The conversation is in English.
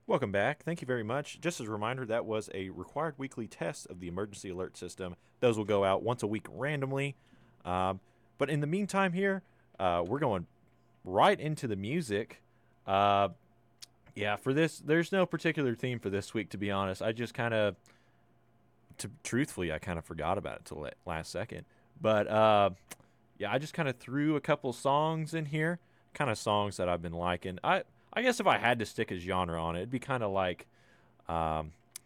Welcome back. Thank you very much. Just as a reminder, that was a required weekly test of the emergency alert system. Those will go out once a week randomly. Um, but in the meantime, here, we're going right into the music. Uh, yeah, for this, there's no particular theme for this week, to be honest. I just kind of, truthfully, I kind of forgot about it till last second. But yeah, I just kind of threw a couple songs in here, kind of songs that I've been liking. I guess if I had to stick a genre on it, it'd be kind of like